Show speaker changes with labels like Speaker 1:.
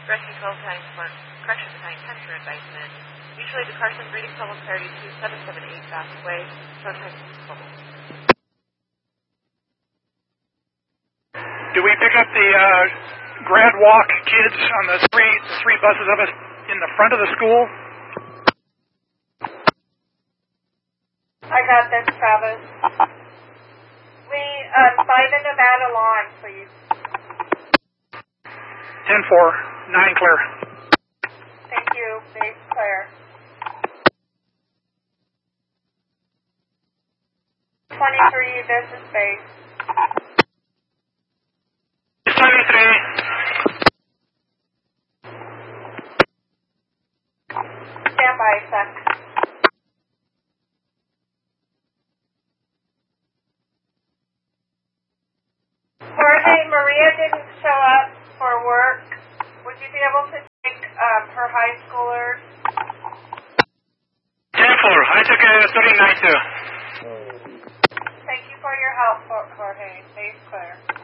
Speaker 1: Rescue 12 Battalion Support, Correction Battalion 10 for advisement. Usually the Carson reading level clarity 2778 fast away. Show time level.
Speaker 2: Do we pick up the grad walk kids on the three buses of us in the front of the school?
Speaker 3: I got this, Travis. We by the Nevada line, please.
Speaker 2: 10-4, 9 clear.
Speaker 3: Thank you. Base clear. 23, this is base.
Speaker 2: 23.
Speaker 3: Stand by a sec. Jorge, Maria didn't show up for work. Would you be able to take her high schoolers?
Speaker 2: 10-4, I took 39 too.
Speaker 3: Thank you for your help, Jorge. Base clear.